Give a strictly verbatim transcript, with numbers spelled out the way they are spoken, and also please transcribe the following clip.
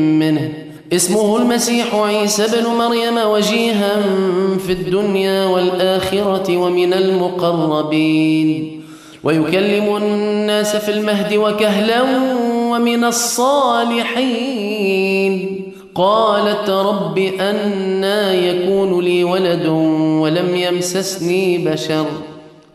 منه اسمه المسيح عيسى بن مريم وجيها في الدنيا والآخرة ومن المقربين ويكلم الناس في المهد وكهلا ومن الصالحين. قالت رب أنى يكون لي ولد ولم يمسسني بشر